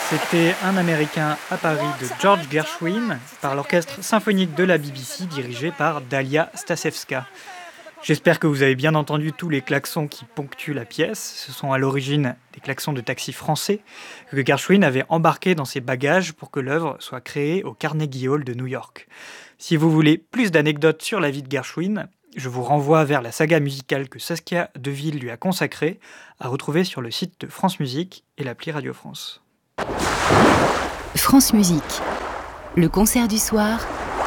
C'était Un Américain à Paris de George Gershwin par l'orchestre symphonique de la BBC dirigé par Dalia Stasevska. J'espère que vous avez bien entendu tous les klaxons qui ponctuent la pièce. Ce sont à l'origine des klaxons de taxi français que Gershwin avait embarqués dans ses bagages pour que l'œuvre soit créée au Carnegie Hall de New York. Si vous voulez plus d'anecdotes sur la vie de Gershwin, je vous renvoie vers la saga musicale que Saskia Deville lui a consacrée, à retrouver sur le site de France Musique et l'appli Radio France. France Musique, le concert du soir,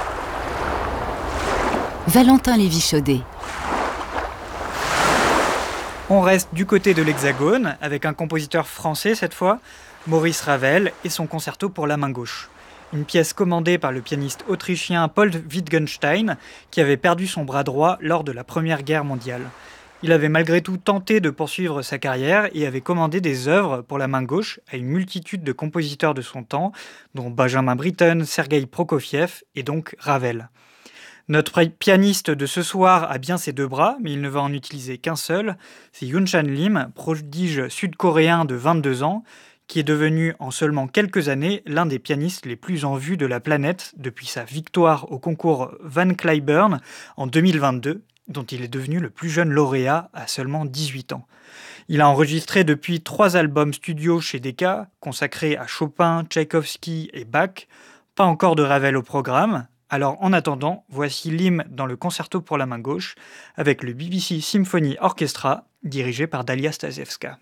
Valentin Lévy-Chaudet. On reste du côté de l'Hexagone, avec un compositeur français cette fois, Maurice Ravel, et son concerto pour la main gauche. Une pièce commandée par le pianiste autrichien Paul Wittgenstein, qui avait perdu son bras droit lors de la Première Guerre mondiale. Il avait malgré tout tenté de poursuivre sa carrière et avait commandé des œuvres pour la main gauche à une multitude de compositeurs de son temps, dont Benjamin Britten, Sergueï Prokofiev et donc Ravel. Notre pianiste de ce soir a bien ses deux bras, mais il ne va en utiliser qu'un seul. C'est Yoon Chan Lim, prodige sud-coréen de 22 ans, qui est devenu en seulement quelques années l'un des pianistes les plus en vue de la planète depuis sa victoire au concours Van Cliburn en 2022, dont il est devenu le plus jeune lauréat à seulement 18 ans. Il a enregistré depuis 3 albums studio chez Decca, consacrés à Chopin, Tchaïkovski et Bach. Pas encore de Ravel au programme. Alors en attendant, voici Lim dans le concerto pour la main gauche, avec le BBC Symphony Orchestra, dirigé par Dalia Stasevska.